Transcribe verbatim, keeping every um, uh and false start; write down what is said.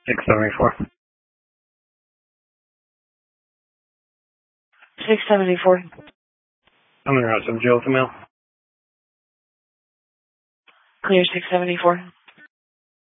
six seventy-four. six seventy-four. I'm in route seven zero with the mail. Clear six seventy-four.